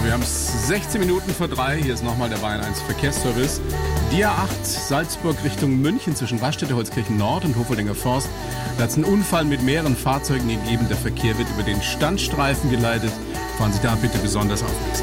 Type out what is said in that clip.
wir haben es 16 Minuten vor 3. Hier ist nochmal der Bayern 1 Verkehrsservice. Die A8 Salzburg Richtung München zwischen Raststätte Holzkirchen Nord und Hofoldinger Forst. Da hat es einen Unfall mit mehreren Fahrzeugen gegeben. Der Verkehr wird über den Standstreifen geleitet. Fahren Sie da bitte besonders aufmerksam.